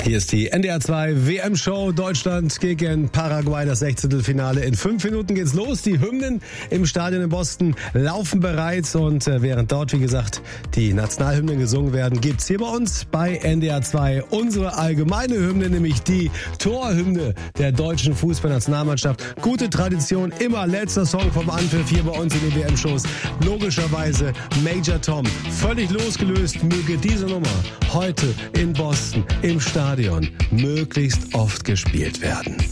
Hier ist die NDR 2 WM-Show Deutschland gegen Paraguay, das 16. Finale. In 5 Minuten geht's los. Die Hymnen im Stadion in Boston laufen bereits und während dort, wie gesagt, die Nationalhymnen gesungen werden, gibt's hier bei uns bei NDR 2 unsere allgemeine Hymne, nämlich die Torhymne der deutschen Fußballnationalmannschaft. Gute Tradition, immer letzter Song vom Anpfiff hier bei uns in den WM-Shows. Logischerweise Major Tom. Völlig losgelöst, möge diese Nummer heute in Boston im Stadion möglichst oft gespielt werden.